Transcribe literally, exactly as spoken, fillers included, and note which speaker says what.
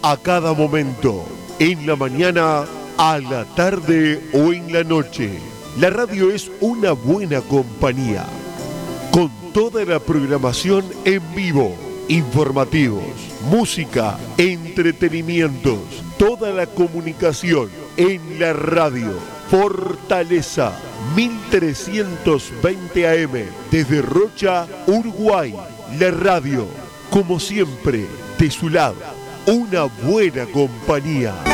Speaker 1: a cada momento, en la mañana, a la tarde o en la noche. La radio es una buena compañía, con toda la programación en vivo, informativos, música, entretenimientos, toda la comunicación en la radio. Fortaleza mil trescientos veinte A M desde Rocha, Uruguay. La radio, como siempre, de su lado, una buena compañía.